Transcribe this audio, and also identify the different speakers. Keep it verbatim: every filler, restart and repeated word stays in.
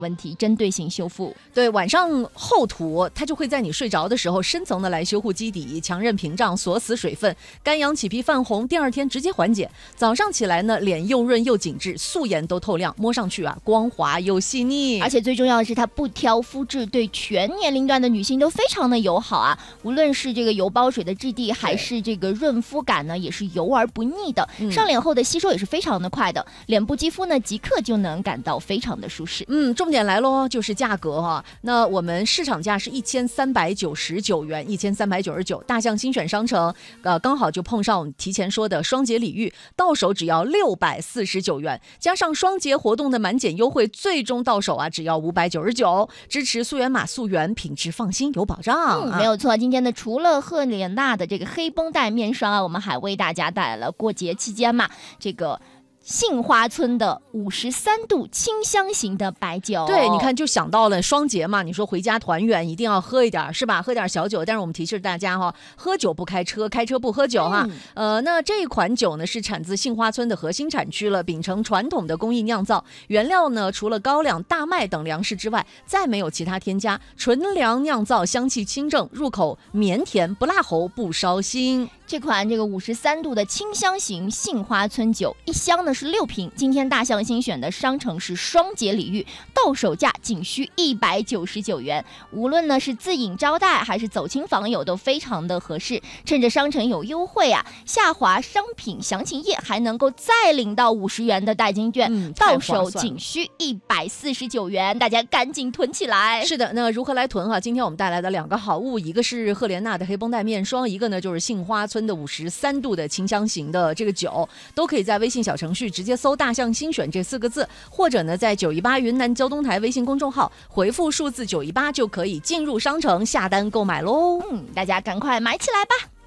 Speaker 1: 问题，针对性修复。
Speaker 2: 对，晚上厚涂，它就会在你睡着的时候深层的来修护基底，强韧屏障，锁死水分，干痒起皮泛红，第二天直接缓解。早上起来呢，脸又润又紧致，素颜都透亮，摸上去啊光滑又细腻。
Speaker 1: 而且最重要的是，它不挑肤质，对全年龄段的女性都非常的友好啊。无论是这个油包水的质地，还是这个润肤感呢，也是油而不腻的。嗯、上脸后的吸收也是非常的快的，脸部肌肤呢即刻就能感到非常的舒适。
Speaker 2: 嗯，重点来咯，就是价格哈、啊。那我们市场价是一千三百九十九元，一千三百九十九。大象精选商城，呃，刚好就碰上我们提前说的双节礼遇，到手只要六百四十九元，加上双节活动的满减优惠，最终到手啊只要五百九十九。支持溯源码溯源，品质放心有保障。
Speaker 1: 嗯，没有错。今天呢，除了赫莲娜的这个黑绷带面霜啊，我们还为大家带来了过节期间嘛，这个杏花村的五十三度清香型的白酒。
Speaker 2: 对，你看就想到了双节嘛，你说回家团圆一定要喝一点是吧？喝点小酒，但是我们提示大家哈，喝酒不开车，开车不喝酒哈。嗯、呃，那这一款酒呢是产自杏花村的核心产区了，秉承传统的工艺酿造，原料呢除了高粱、大麦等粮食之外，再没有其他添加，纯粮酿造，香气清正，入口绵甜，不辣喉，不烧心。
Speaker 1: 这款这个五十三度的清香型杏花村酒，一箱呢是六瓶。今天大象新选的商城是双节礼遇，到手价仅需一百九十九元。无论呢是自饮招待还是走亲访友都非常的合适。趁着商城有优惠啊，下滑商品详情页还能够再领到五十元的代金券，嗯、到手仅需一百四十九元，大家赶紧囤起来。
Speaker 2: 是的，那如何来囤哈？今天我们带来的两个好物，一个是赫莲娜的黑绷带面霜，一个呢就是杏花村的五十三度的清香型的这个酒，都可以在微信小程序直接搜大象新选这四个字，或者呢在九一八云南交通台微信公众号回复数字九一八就可以进入商城下单购买喽。
Speaker 1: 嗯，大家赶快买起来吧。